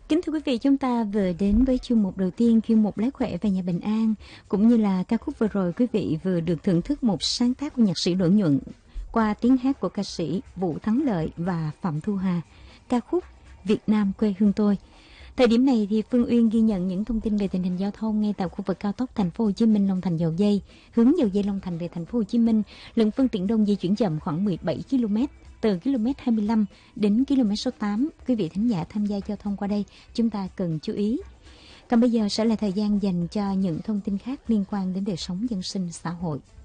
Kính thưa quý vị, chúng ta vừa đến với chuyên mục đầu tiên, chuyên mục Lái khỏe và nhà bình an, cũng như là ca khúc vừa rồi quý vị vừa được thưởng thức một sáng tác của nhạc sĩ Đỗ Nhuận qua tiếng hát của ca sĩ Vũ Thắng Lợi và Phạm Thu Hà, ca khúc Việt Nam quê hương tôi. Thời điểm này thì Phương Uyên ghi nhận những thông tin về tình hình giao thông ngay tại khu vực cao tốc Thành phố Hồ Chí Minh Long Thành Dầu Giây, hướng Dầu Giây Long Thành về Thành phố Hồ Chí Minh, lượng phương tiện đông di chuyển chậm khoảng 17 km từ km 25 đến km số 8. Quý vị thính giả tham gia giao thông qua đây chúng ta cần chú ý. Còn bây giờ sẽ là thời gian dành cho những thông tin khác liên quan đến đời sống dân sinh xã hội.